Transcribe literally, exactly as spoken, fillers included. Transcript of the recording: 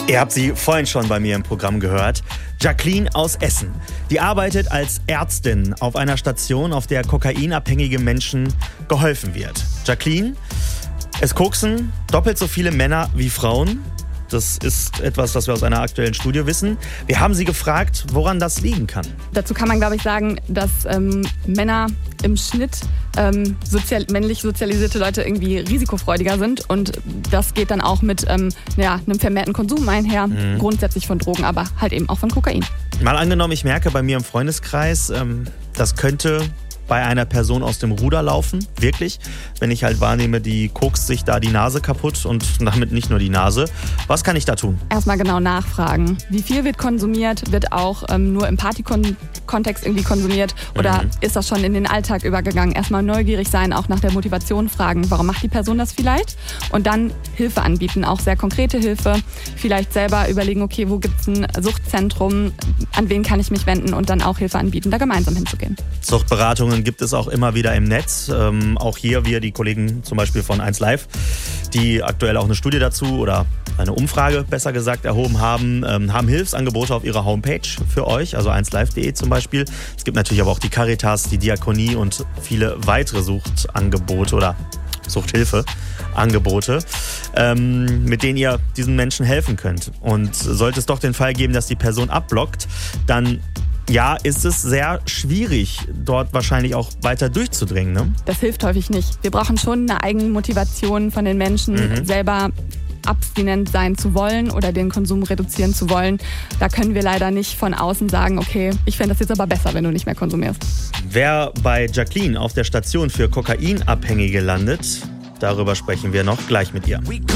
Ihr habt sie vorhin schon bei mir im Programm gehört. Jacqueline aus Essen. Die arbeitet als Ärztin auf einer Station, auf der kokainabhängige Menschen geholfen wird. Jacqueline, es koksen doppelt so viele Männer wie Frauen. Das ist etwas, was wir aus einer aktuellen Studie wissen. Wir haben sie gefragt, woran das liegen kann. Dazu kann man, glaube ich, sagen, dass ähm, Männer im Schnitt ähm, sozial, männlich sozialisierte Leute irgendwie risikofreudiger sind. Und das geht dann auch mit ähm, ja, einem vermehrten Konsum einher, mhm. grundsätzlich von Drogen, aber halt eben auch von Kokain. Mal angenommen, ich merke bei mir im Freundeskreis, ähm, das könnte bei einer Person aus dem Ruder laufen, wirklich. Wenn ich halt wahrnehme, die kokst sich da die Nase kaputt und damit nicht nur die Nase. Was kann ich da tun? Erstmal genau nachfragen. Wie viel wird konsumiert? Wird auch ähm, nur im Party-Kontext irgendwie konsumiert? Oder mhm. ist das schon in den Alltag übergegangen? Erstmal neugierig sein, auch nach der Motivation fragen. Warum macht die Person das vielleicht? Und dann Hilfe anbieten, auch sehr konkrete Hilfe. Vielleicht selber überlegen, okay, wo gibt es ein Suchtzentrum? An wen kann ich mich wenden? Und dann auch Hilfe anbieten, da gemeinsam hinzugehen. Suchtberatungen gibt es auch immer wieder im Netz. Ähm, auch hier wir, die Kollegen zum Beispiel von eins Live, die aktuell auch eine Studie dazu oder eine Umfrage, besser gesagt, erhoben haben, ähm, haben Hilfsangebote auf ihrer Homepage für euch, also eins live punkt de zum Beispiel. Es gibt natürlich aber auch die Caritas, die Diakonie und viele weitere Suchtangebote oder Suchthilfeangebote, ähm, mit denen ihr diesen Menschen helfen könnt. Und sollte es doch den Fall geben, dass die Person abblockt, dann ja, ist es sehr schwierig, dort wahrscheinlich auch weiter durchzudringen, ne? Das hilft häufig nicht. Wir brauchen schon eine eigene Motivation von den Menschen, mhm. selber abstinent sein zu wollen oder den Konsum reduzieren zu wollen. Da können wir leider nicht von außen sagen, okay, ich fände das jetzt aber besser, wenn du nicht mehr konsumierst. Wer bei Jacqueline auf der Station für Kokainabhängige landet, darüber sprechen wir noch gleich mit ihr.